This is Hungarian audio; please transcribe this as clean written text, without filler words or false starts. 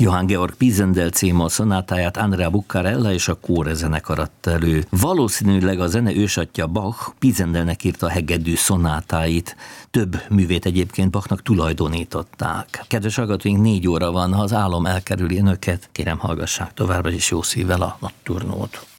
Johann Georg Pisendel című szonátáját Andrea Buccarella és a Kóre zenekar adta elő. Valószínűleg a zene ősatja Bach Pisendelnek írta a hegedű szonátáit. Több művét egyébként Bachnak tulajdonították. Kedves hallgatóink, 4 óra van, ha az álom elkerüli önöket, kérem hallgassák továbbra is jó szívvel a Nocturnót.